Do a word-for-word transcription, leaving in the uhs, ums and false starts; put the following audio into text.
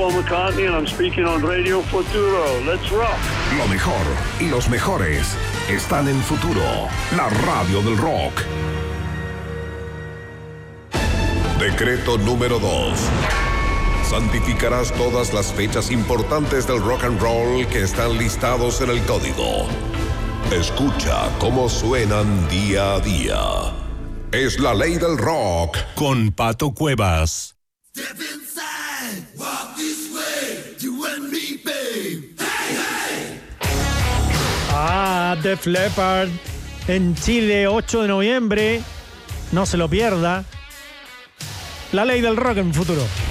Paul McCartney, and I'm speaking on Radio Futuro. Let's rock. Lo mejor y los mejores están en Futuro, la radio del rock. Decreto número dos. Santificarás todas las fechas importantes del rock and roll que están listados en el código. Escucha cómo suenan día a día. Es la ley del rock con Pato Cuevas. Step inside, walk this way, you and me, babe. Hey, hey. Ah, Def Leppard en Chile, ocho de noviembre. No se lo pierda. La ley del rock en Futuro.